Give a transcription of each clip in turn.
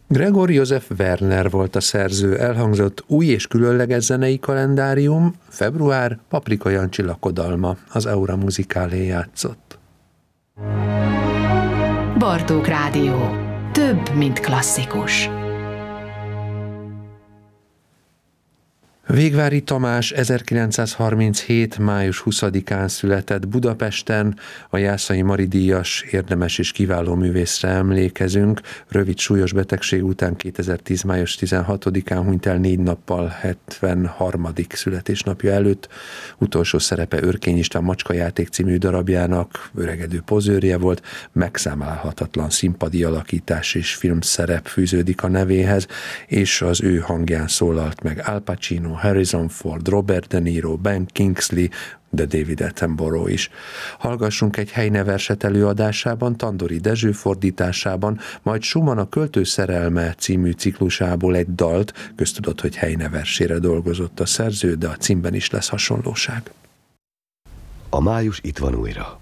Gregor József Werner volt a szerző, elhangzott új és különleges zenei kalendárium, február, Paprika Jancsi lakodalma, az Aura Musicale játszott. Bartók Rádió. Több, mint klasszikus. Végvári Tamás 1937. május 20-án született Budapesten, a Jászai Mari díjas érdemes és kiváló művészre emlékezünk. Rövid súlyos betegség után 2010. május 16-án hunyt el 4 nappal 73. születésnapja előtt. Utolsó szerepe Örkény István Macskajáték című darabjának öregedő pozőrje volt, megszámlálhatatlan színpadi alakítás és filmszerep fűződik a nevéhez, és az ő hangján szólalt meg Al Pacino, Harrison Ford, Robert De Niro, Ben Kingsley, de David Attenborough is. Hallgassunk egy Heine verset előadásában, Tandori Dezső fordításában, majd Schumann a Költő szerelme című ciklusából egy dalt, köztudott, hogy Heine versére dolgozott a szerző, de a címben is lesz hasonlóság. A május itt van újra.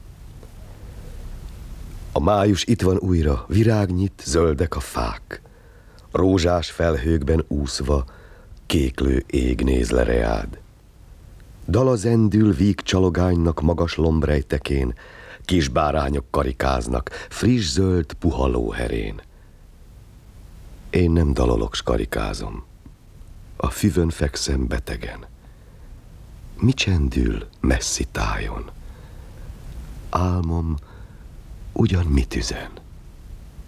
A május itt van újra, virágnyit, zöldek a fák. Rózsás felhőkben úszva, kéklő ég néz le reád. Dala zendül víg csalogánynak magas lombrejtekén, kis bárányok karikáznak, friss zöld puha lóherén. Én nem dalolok, s karikázom, a füvön fekszem betegen. Mi csendül messzi tájon? Álmom ugyan mit üzen?